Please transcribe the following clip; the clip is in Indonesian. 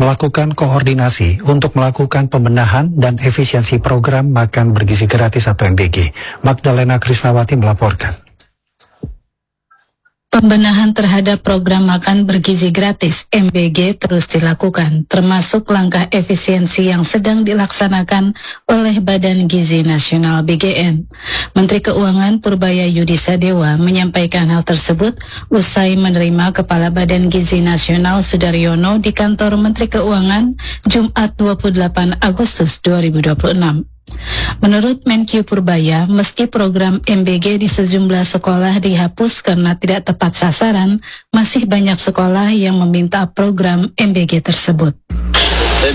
melakukan koordinasi untuk melakukan pembenahan dan efisiensi program makan bergizi gratis atau MBG. Magdalena Krisnawati melaporkan. Pembenahan terhadap program makan bergizi gratis MBG terus dilakukan, termasuk langkah efisiensi yang sedang dilaksanakan oleh Badan Gizi Nasional BGN. Menteri Keuangan Purbaya Yudisa Dewa menyampaikan hal tersebut usai menerima Kepala Badan Gizi Nasional Sudaryono di kantor Menteri Keuangan Jumat 28 Agustus 2026. Menurut Menkyu Purbaya, meski program MBG di sejumlah sekolah dihapus karena tidak tepat sasaran, masih banyak sekolah yang meminta program MBG tersebut.